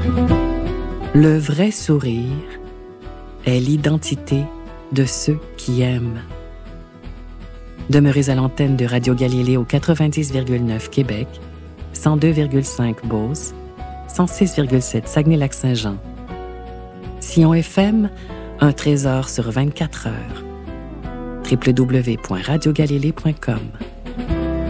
Le vrai sourire est l'identité de ceux qui aiment. Demeurez à l'antenne de Radio Galilée au 90,9 Québec, 102,5 Beauce, 106,7 Saguenay-Lac-Saint-Jean. Sillon FM, un trésor sur 24 heures. www.radiogalilée.com